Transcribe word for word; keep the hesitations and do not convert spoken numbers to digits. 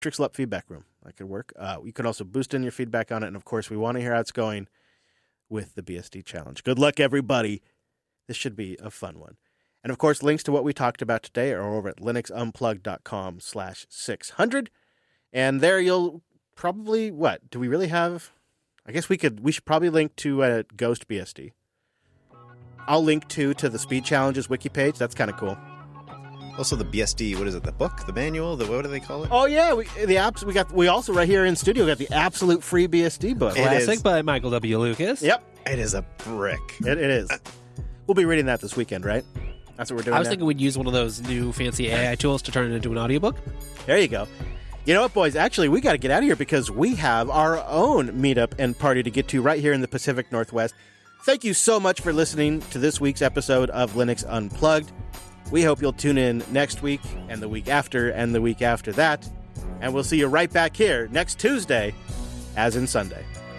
Trixel Up feedback room. That could work. Uh, you can also boost in your feedback on it. And, of course, we want to hear how it's going with the B S D challenge. Good luck, everybody. This should be a fun one. And, of course, links to what we talked about today are over at linuxunplugged.com slash 600. And there you'll probably, what, do we really have, I guess we could, we should probably link to uh, Ghost B S D. I'll link to, to the Speed Challenges wiki page. That's kind of cool. Also the B S D, what is it, the book, the manual, the what do they call it? Oh, yeah, we, the apps, we got, we also right here in studio got the absolute free B S D book. It Classic is. by Michael W. Lucas. Yep, It is a brick. it, it is. We'll be reading that this weekend, right? That's what we're doing I was now? thinking we'd use one of those new fancy A I tools to turn it into an audiobook. There you go. You know what, boys? Actually, we got to get out of here because we have our own meetup and party to get to right here in the Pacific Northwest. Thank you so much for listening to this week's episode of Linux Unplugged. We hope you'll tune in next week and the week after and the week after that. And we'll see you right back here next Tuesday, as in Sunday.